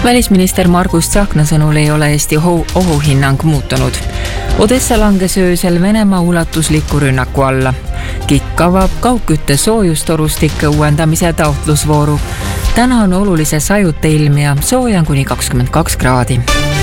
Välisminister Margus Tsahkna sõnul ei ole Eesti ohuhinnang muutunud. Odessa langes öösel Venemaa ulatusliku rünnaku alla. KIK avab kaugkütte soojustorustike uuendamise taotlusvooru. Täna on olulise sajute ilm ja sooja on kuni 22 kraadi.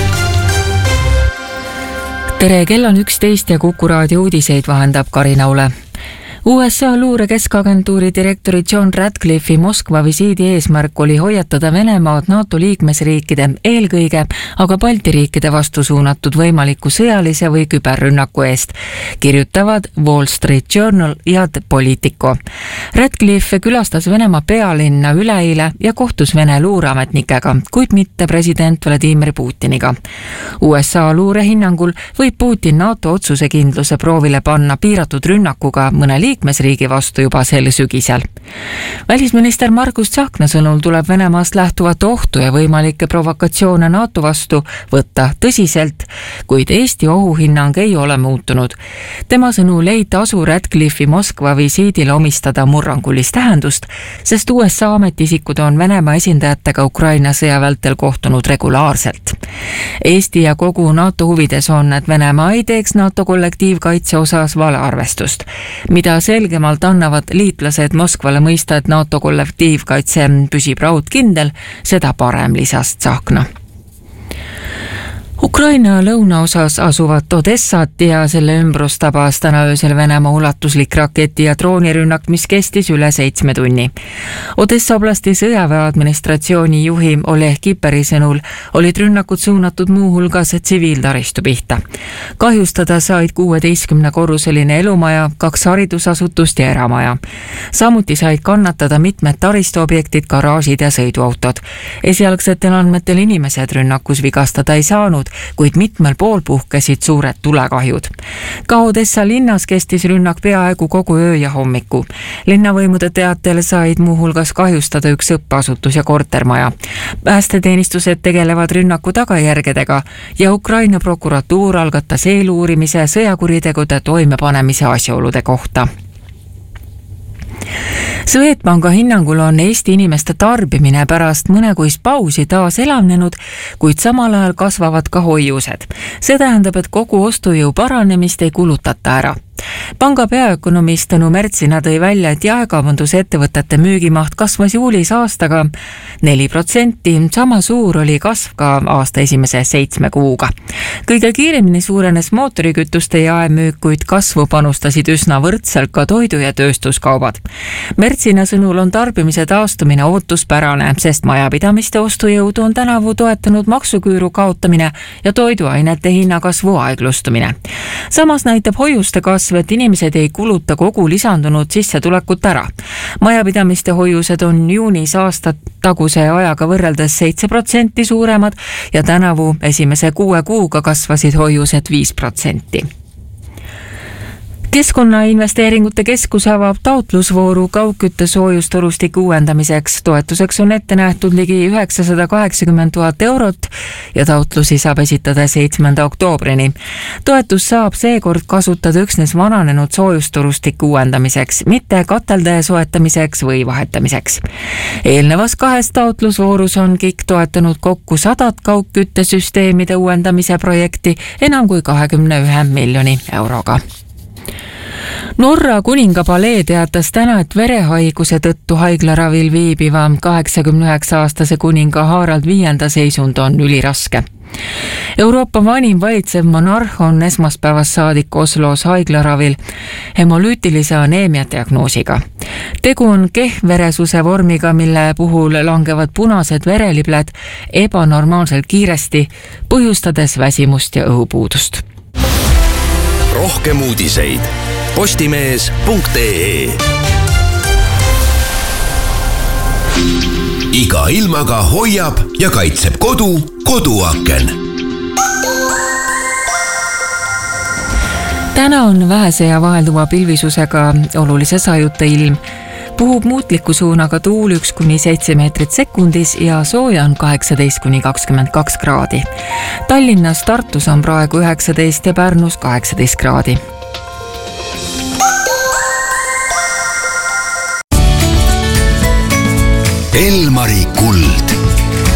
Tere, kell on 11 ja Kuku raadio uudiseid vahendab Karina Ule. USA luure keskagentuuri direktori John Ratcliffe'i Moskva visiidi eesmärk oli hoiatada Venemaad NATO liikmesriikide, eelkõige aga Balti riikide vastu suunatud võimaliku sõjalise või küberrünnaku eest, kirjutavad Wall Street Journal ja The Politico. Ratcliffe külastas Venemaa pealinna üleeile ja kohtus Vene luureametnikega, kuid mitte president Vladimir Putiniga. USA luure hinnangul võib Putin NATO otsusekindluse proovile panna piiratud rünnakuga mõne liikmesriigi vastu juba sel sügisel. Välisminister Margus Tsahkna sõnul tuleb Venemaast lähtuvat ohtu ja võimalikke provokatsioone NATO vastu võtta tõsiselt, kuid Eesti ohuhinnang ei ole muutunud. Tema sõnul ei tasu Ratcliffe'i Moskva visiidile omistada murrangulist tähendust, sest USA ametisikud on Venemaa esindajatega Ukraina sõja vältel kohtunud regulaarselt. Eesti ja kogu NATO huvides on, et Venemaa ei teeks NATO kollektiivkaitse osas valearvestust, mida selgemalt annavad liitlased Moskvale mõista, et NATO kollektiivkaitse püsib raudkindel, seda parem, lisas Tsahkna. Ukraina lõunaosas asuvat Odessat ja selle ümbrust tabas täna öösel Venemaa ulatuslik raketi- ja droonirünnak, mis kestis üle 7 tunni. Odessa oblasti sõjaväe administratsiooni juhi Oleg Kiperi sõnul olid rünnakud suunatud muuhulgas tsiviiltaristu pihta. Kahjustada said 16-korruseline elumaja, 2 haridusasutust ja eramaja. Samuti said kannatada mitmed taristuobjektid, garaažid ja sõiduautod. Esialgsetel andmetel inimesed rünnakus vigastada ei saanud, kuid mitmel pool puhkesid suured tulekahjud. Ka Odessa linnas kestis rünnak peaaegu kogu öö ja hommiku. Linnavõimude teatel said muuhulgas kahjustada 1 õppeasutus ja kortermaja. Päästeteenistused tegelevad rünnaku tagajärgedega ja Ukraina prokuratuur algatas eeluurimise sõjakuritegude toimepanemise asjaolude kohta. Swedbanka hinnangul on Eesti inimeste tarbimine pärast mõnekuist pausi taas elavnenud, kuid samal ajal kasvavad ka hoiused. See tähendab, et kogu ostujõu paranemist ei kulutata ära. Panga peaökonomist Tõnu Mertsina tõi välja, et jaekaubandusettevõtete müügimaht kasvas juulis aastaga 4%, sama suur oli kasv ka aasta esimese 7 kuuga. Kõige kiiremini suurenes mootorikütuste jaemüük, kuid kasvu panustasid üsna võrdselt ka toidu- ja tööstuskaubad. Mertsina sõnul on tarbimise taastumine ootuspärane, sest majapidamiste ostujõudu on tänavu toetanud maksuküüru kaotamine ja toiduainete hinnakasvu aeglustumine. Samas näitab hoiuste kasv, et inimesed ei kuluta kogu lisandunud sissetulekut ära. Majapidamiste hoiused on juunis aasta taguse ajaga võrreldes 7% suuremad ja tänavu esimese 6 kuuga kasvasid hoiused 5%. Keskkonnainvesteeringute keskus avab taotlusvooru kaugkütte soojustorustiku uuendamiseks. Toetuseks on ette nähtud ligi 980 000 eurot ja taotlusi saab esitada 7. oktoobrini. Toetus saab seekord kasutada üksnes vananenud soojustorustiku uuendamiseks, mitte kateldaja soetamiseks või vahetamiseks. Eelnevas 2 taotlusvoorus on KIK toetanud kokku 100 kaugküttesüsteemide uuendamise projekti enam kui 21 miljoni euroga. Norra kuningapalee teatas täna, et verehaiguse tõttu haiglaravil viibiva 89-aastase kuninga Harald V seisund on üliraske. Euroopa vanim valitsev monarh on esmaspäevast saadik Oslos haiglaravil hemolüütilise aneemia diagnoosiga. Tegu on kehveresuse vormiga, mille puhul langevad punased verelibled ebanormaalselt kiiresti, põhjustades väsimust ja õhupuudust. Rohkem uudiseid postimees.ee. Iga ilmaga hoiab ja kaitseb koduaken. Täna on vähese ja vahelduva pilvisusega olulise sajuta ilm. Puhub muutliku suunaga tuul 1–7 meetrit sekundis ja sooja on 18–22 kraadi. Tallinnas, Tartus on praegu 19 ja Pärnus 18 kraadi. Elmari kuld.